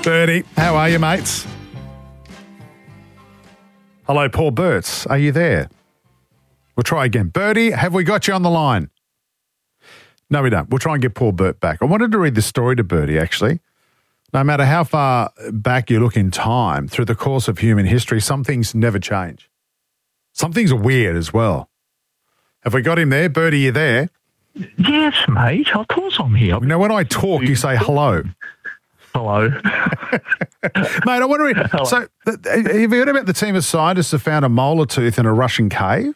Bertie, how are you, mates? Hello, Paul Burtz. Are you there? We'll try again. Bertie, have we got you on the line? No, we don't. We'll try and get Paul Burt back. I wanted to read the story to Bertie, actually. No matter how far back you look in time, through the course of human history, some things never change. Some things are weird as well. Have we got him there? Bertie, you there? Yes, mate. Of course I'm here. Now, when I talk, you say hello. Hello. Mate, I want to read. Hello. So, have you heard about the team of scientists that found a molar tooth in a Russian cave?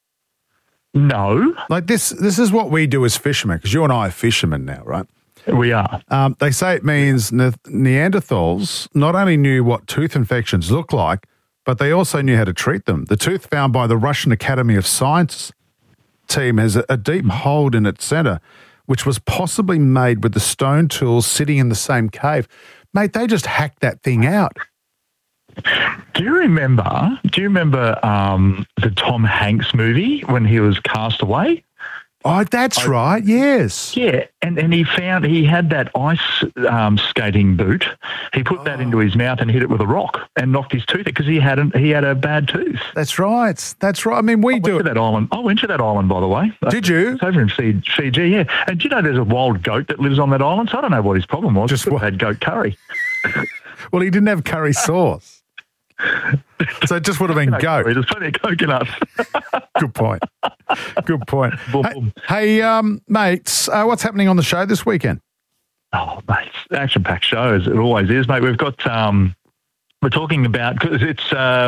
No, Like this is what we do as fishermen, because you and I are fishermen now, right? we are. They say it means Neanderthals not only knew what tooth infections look like, but they also knew how to treat them. The tooth found by the Russian Academy of Science team has a deep hole in its centre, which was possibly made with the stone tools sitting in the same cave. Mate, they just hacked that thing out. Do you remember the Tom Hanks movie when he was cast away? Oh, that's right, yes. Yeah, and he had that ice skating boot. He put that into his mouth and hit it with a rock and knocked his tooth out because he had a bad tooth. That's right. That's right. I mean, we do it. I went to that island, by the way. Did you? It's over in Fiji, yeah. And do you know there's a wild goat that lives on that island? So I don't know what his problem was. Just Just had goat curry. Well, he didn't have curry sauce. So it just would have been goat. There's plenty of coconut. Good point. Good point. Boom, Hey, boom. mates, what's happening on the show this weekend? Oh, mate, action-packed show as it always is, mate. We've got we're talking about because it's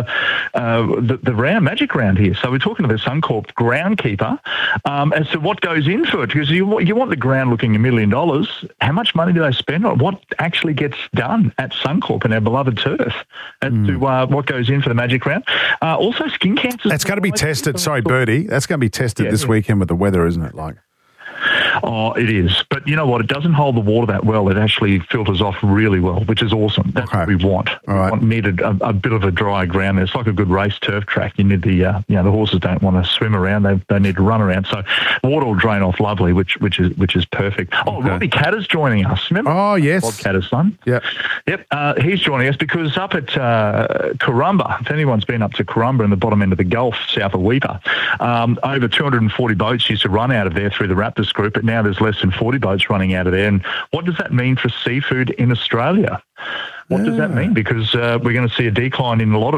the round magic round here. So we're talking to the Suncorp groundkeeper as to what goes into it, because you want the ground looking $1 million. How much money do they spend on it? What actually gets done at Suncorp and our beloved turf as to what goes in for the magic round? Also, skin cancer. That's going to be tested. Sorry, Bertie. That's going to be tested this weekend with the weather, isn't it? Like, Oh, it is. But you know what? It doesn't hold the water that well. It actually filters off really well, which is awesome. That's what we want. All right. We needed a bit of a dry ground. It's like a good race turf track. You need the horses don't want to swim around. They need to run around. So water will drain off lovely, which is perfect. Oh, Okay. Robbie Catter's joining us. Remember? oh, yes. Bob Catter's son. Yep. Yep, he's joining us because up at Corumba, if anyone's been up to Corumba in the bottom end of the Gulf, south of Weipa, over 240 boats used to run out of there through the Raptors group, but now there's less than 40 boats running out of there. And what does that mean for seafood in Australia? What does that mean? Because we're going to see a decline in a lot of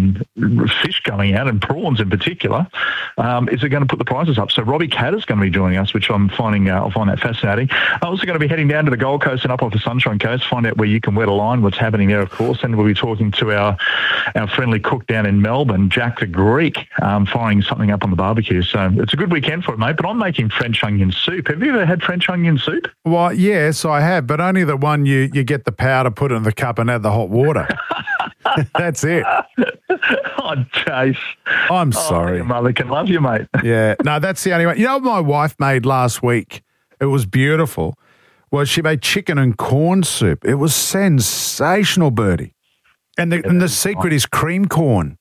fish going out, and prawns in particular. Is it going to put the prices up? So Robbie Catter's going to be joining us, which I'll find that fascinating. I'm also going to be heading down to the Gold Coast and up off the Sunshine Coast, find out where you can wet a line, what's happening there, of course. And we'll be talking to our friendly cook down in Melbourne, Jack the Greek, firing something up on the barbecue. So it's a good weekend for it, mate. But I'm making French onion soup. Have you ever had French onion soup? Well, yes, I have, but only the one you get the powder, put it in the cup and add the hot water. That's it. Oh, Chase. I'm sorry. Your mother can love you, mate. Yeah. No, that's the only one. You know what my wife made last week? It was beautiful. Well, she made chicken and corn soup. It was sensational, Bertie. And the secret is cream corn.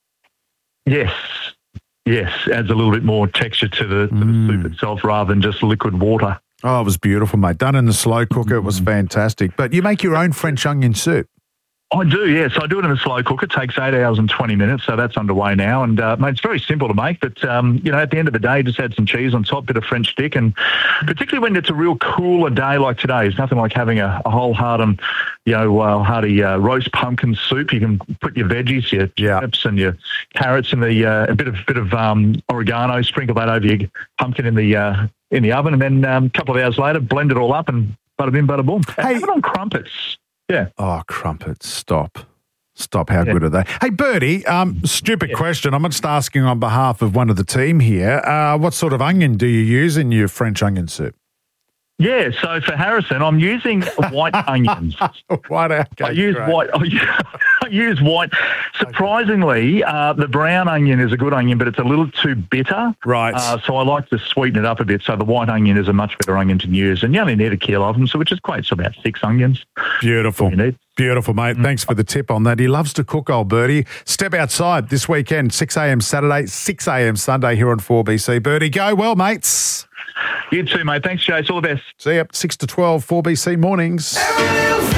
Yes, adds a little bit more texture to the soup itself rather than just liquid water. Oh, it was beautiful, mate. Done in the slow cooker. It was fantastic. But you make your own French onion soup. I do, yes. I do it in a slow cooker. It takes 8 hours and 20 minutes, so that's underway now. And, mate, it's very simple to make, but, at the end of the day, just add some cheese on top, bit of French stick, and particularly when it's a real cooler day like today, it's nothing like having a wholehearted, hearty roast pumpkin soup. You can put your veggies, your turnips and your carrots and a bit of oregano, sprinkle that over your pumpkin in the oven, and then a couple of hours later, blend it all up and bada bing, bada boom. Hey. Have it on crumpets. Yeah. Oh, crumpets. Stop. How good are they? Hey, Bertie, stupid question. I'm just asking on behalf of one of the team here. What sort of onion do you use in your French onion soup? Yeah, so for Harrison, I'm using white onions. White, okay, I use great. white. I use white. Surprisingly, the brown onion is a good onion, but it's a little too bitter. Right. So I like to sweeten it up a bit. So the white onion is a much better onion to use, and you only need a kilo of them, so which is great. So about 6 onions. Beautiful. You need. Beautiful, mate. Thanks for the tip on that. He loves to cook, old Bertie. Step outside this weekend, 6 a.m. Saturday, 6 a.m. Sunday here on 4BC. Bertie, go well, mates. You too, mate. Thanks, Chase. All the best. See you 6 to 12, 4BC mornings.